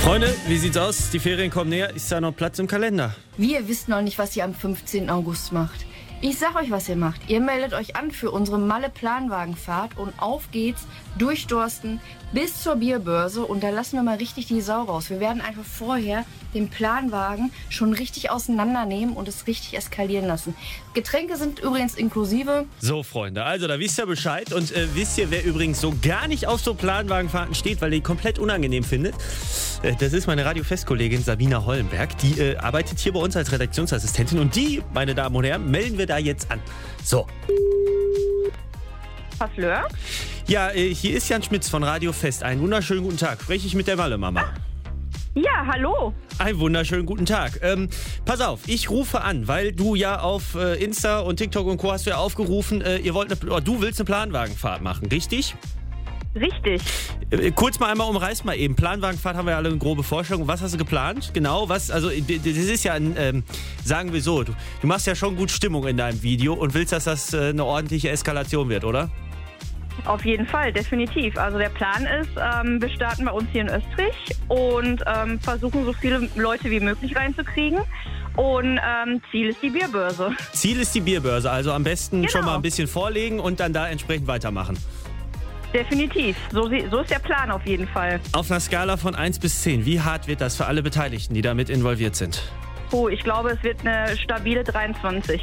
Freunde, wie sieht's aus? Die Ferien kommen näher. Ist da noch Platz im Kalender? Wir wissen noch nicht, was ihr am 15. August macht. Ich sag euch, was ihr macht. Ihr meldet euch an für unsere Malle-Planwagenfahrt und auf geht's durch Dorsten bis zur Bierbörse und da lassen wir mal richtig die Sau raus. Wir werden einfach vorher den Planwagen schon richtig auseinandernehmen und es richtig eskalieren lassen. Getränke sind übrigens inklusive. So, Freunde, also da wisst ihr Bescheid und wisst ihr, wer übrigens so gar nicht auf so Planwagenfahrten steht, weil er die komplett unangenehm findet? Das ist meine Radio-Fest-Kollegin Sabina Hollenberg. Die arbeitet hier bei uns als Redaktionsassistentin und die, meine Damen und Herren, melden wir da jetzt an. So. Passeur? Ja, hier ist Jan Schmitz von Radio Fest. Einen wunderschönen guten Tag. Spreche ich mit der Malle-Mama? Ja, hallo. Einen wunderschönen guten Tag. Pass auf, ich rufe an, weil du ja auf Insta und TikTok und Co. hast du ja aufgerufen, du willst eine Planwagenfahrt machen, richtig? Richtig. Kurz mal einmal umreiß mal eben. Planwagenfahrt haben wir ja alle eine grobe Vorstellung. Was hast du geplant? Genau, was? Also das ist ja sagen wir so, du machst ja schon gut Stimmung in deinem Video und willst, dass das eine ordentliche Eskalation wird, oder? Auf jeden Fall, definitiv. Also der Plan ist, wir starten bei uns hier in Österreich und versuchen so viele Leute wie möglich reinzukriegen. Und Ziel ist die Bierbörse. Ziel ist die Bierbörse, also am besten schon Genau. mal ein bisschen vorlegen und dann da entsprechend weitermachen. Definitiv. So ist der Plan auf jeden Fall. Auf einer Skala von 1 bis 10, wie hart wird das für alle Beteiligten, die damit involviert sind? Oh, ich glaube, es wird eine stabile 23.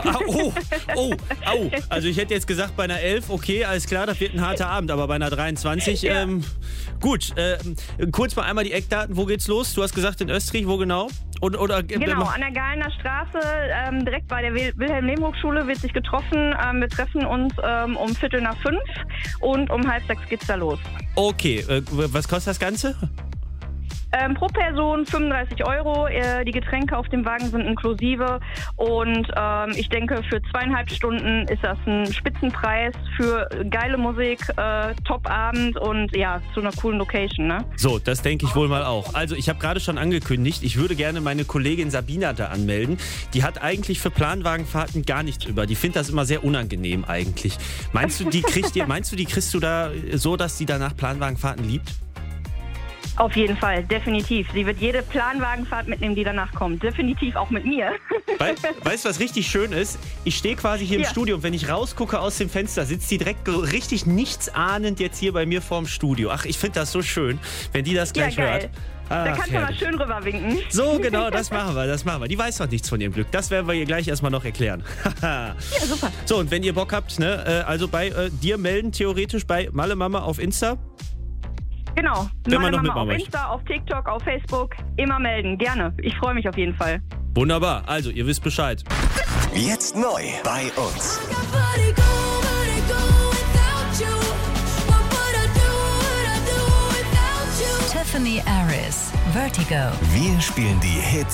Also ich hätte jetzt gesagt, bei einer 11, okay, alles klar, das wird ein harter Abend, aber bei einer 23, Ja. Gut. Kurz mal einmal die Eckdaten, wo geht's los? Du hast gesagt in Österreich, wo genau? Genau, an der Galener Straße, direkt bei der Wilhelm-Lehmann-Hochschule wird sich getroffen. Wir treffen uns um 5:45 und um 5:30 geht's da los. Okay, was kostet das Ganze? Pro Person 35 €. Die Getränke auf dem Wagen sind inklusive. Und ich denke, für 2,5 Stunden ist das ein Spitzenpreis für geile Musik, Top-Abend und ja, zu einer coolen Location, ne? So, das denke ich wohl mal auch. Also ich habe gerade schon angekündigt, ich würde gerne meine Kollegin Sabina da anmelden. Die hat eigentlich für Planwagenfahrten gar nichts über. Die findet das immer sehr unangenehm eigentlich. Meinst du, die kriegst du da so, dass sie danach Planwagenfahrten liebt? Auf jeden Fall, definitiv. Sie wird jede Planwagenfahrt mitnehmen, die danach kommt. Definitiv auch mit mir. Weißt du, was richtig schön ist? Ich stehe quasi hier im Studio und wenn ich rausgucke aus dem Fenster, sitzt die direkt richtig nichtsahnend jetzt hier bei mir vorm Studio. Ach, ich finde das so schön, wenn die das gleich hört. Da kannst du mal schön rüberwinken. So, genau, das machen wir. Die weiß noch nichts von ihrem Glück. Das werden wir ihr gleich erstmal noch erklären. Ja, super. So, und wenn ihr Bock habt, ne, also bei dir melden, theoretisch bei Malle Mama auf Insta. Genau. Wenn man Meine noch Mama auf mitmachen Insta, auf TikTok, auf Facebook. Immer melden. Gerne. Ich freue mich auf jeden Fall. Wunderbar, also ihr wisst Bescheid. Jetzt neu bei uns. Tiffany Aris, Vertigo. Wir spielen die Hits